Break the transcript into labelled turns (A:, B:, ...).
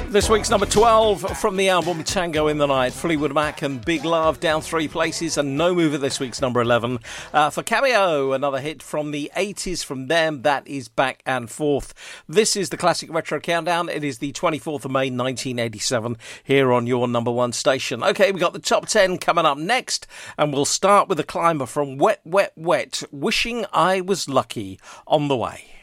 A: This week's number 12 from the album Tango in the Night, Fleetwood Mac and Big Love down 3 places, and no mover this week's number 11. For Cameo, another hit from the 80s from them, that is Back and Forth. This is the Classic Retro Countdown. It is the 24th of May 1987 here on your number one station. Okay, we got the top 10 coming up next, and we'll start with a climber from Wet, Wet, Wet, Wishing I Was Lucky, on the way.